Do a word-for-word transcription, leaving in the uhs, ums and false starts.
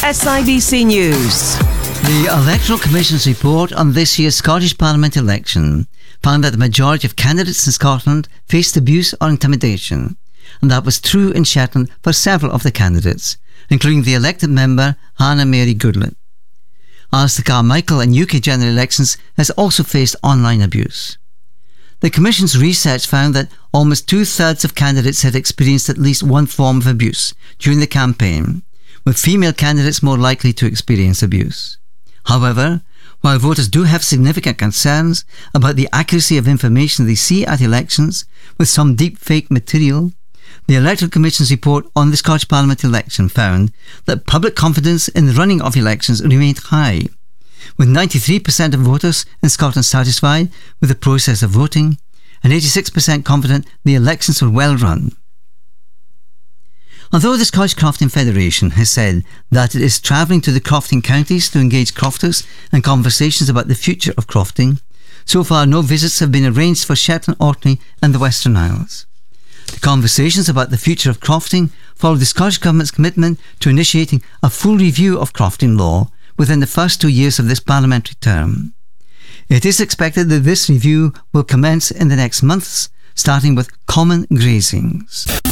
S I B C News. The Electoral Commission's report on this year's Scottish Parliament election found that the majority of candidates in Scotland faced abuse or intimidation, and that was true in Shetland for several of the candidates, including the elected member Hannah Mary Goodlett. Alistair Carmichael in U K general elections has also faced online abuse. The Commission's research found that almost two-thirds of candidates had experienced at least one form of abuse during the campaign, with female candidates more likely to experience abuse. However, while voters do have significant concerns about the accuracy of information they see at elections, with some deep fake material, the Electoral Commission's report on the Scottish Parliament election found that public confidence in the running of elections remained high, with ninety-three percent of voters in Scotland satisfied with the process of voting and eighty-six percent confident the elections were well run. Although the Scottish Crofting Federation has said that it is travelling to the crofting counties to engage crofters in conversations about the future of crofting, so far no visits have been arranged for Shetland, Orkney and the Western Isles. The conversations about the future of crofting follow the Scottish Government's commitment to initiating a full review of crofting law within the first two years of this parliamentary term. It is expected that this review will commence in the next months, starting with common grazings.